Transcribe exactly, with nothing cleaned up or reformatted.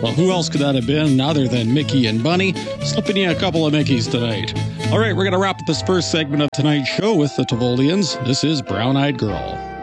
Well, who else could that have been other than Mickey and Bunny? Slipping you a couple of Mickeys tonight. All right, we're going to wrap up this first segment of tonight's show with the Tivolians. This is Brown Eyed Girl.